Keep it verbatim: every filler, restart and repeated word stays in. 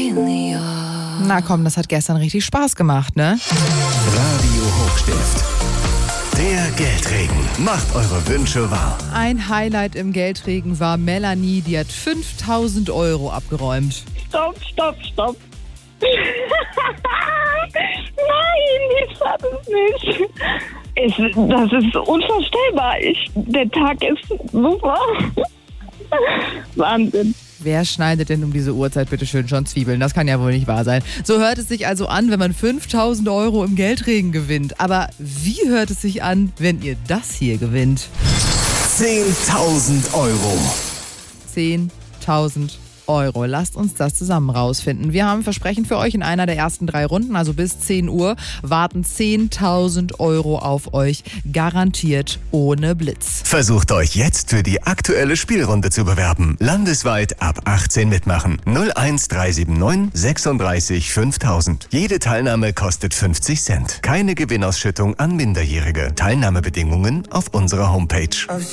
Na komm, das hat gestern richtig Spaß gemacht, ne? Radio Hochstift. Der Geldregen macht eure Wünsche wahr. Ein Highlight im Geldregen war Melanie, die hat fünftausend Euro abgeräumt. Stopp, stopp, stopp. Nein, ich sag es nicht. Ich, das ist unvorstellbar. Ich, der Tag ist super. Wahnsinn. Wer schneidet denn um diese Uhrzeit bitte schön schon Zwiebeln? Das kann ja wohl nicht wahr sein. So hört es sich also an, wenn man fünftausend Euro im Geldregen gewinnt. Aber wie hört es sich an, wenn ihr das hier gewinnt? zehntausend Euro. zehntausend Euro. Lasst uns das zusammen rausfinden. Wir haben ein Versprechen für euch in einer der ersten drei Runden, also bis zehn Uhr, warten zehntausend Euro auf euch, garantiert ohne Blitz. Versucht euch jetzt für die aktuelle Spielrunde zu bewerben. Landesweit ab achtzehn mitmachen. null eins drei sieben neun sechsunddreißig fünftausend. Jede Teilnahme kostet fünfzig Cent. Keine Gewinnausschüttung an Minderjährige. Teilnahmebedingungen auf unserer Homepage.